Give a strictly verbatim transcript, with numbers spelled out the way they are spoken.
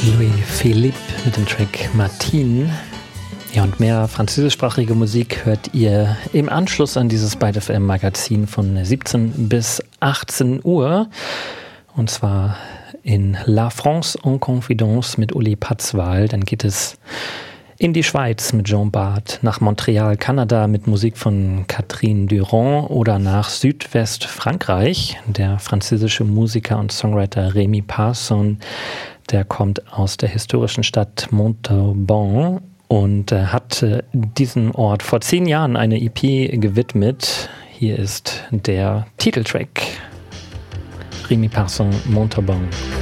Louis-Philippe mit dem Track Martine. Ja, und mehr französischsprachige Musik hört ihr im Anschluss an dieses Byte F M Magazin von siebzehn bis achtzehn Uhr. Und zwar in La France en Confidence mit Uli Patzwal. Dann geht es in die Schweiz mit Jean Bart, nach Montreal, Kanada mit Musik von Catherine Durand oder nach Südwestfrankreich. Der französische Musiker und Songwriter Rémi Parson, der kommt aus der historischen Stadt Montauban und äh, hat äh, diesem Ort vor zehn Jahren eine E P gewidmet. Hier ist der Titeltrack. Rémi Parson, Montauban.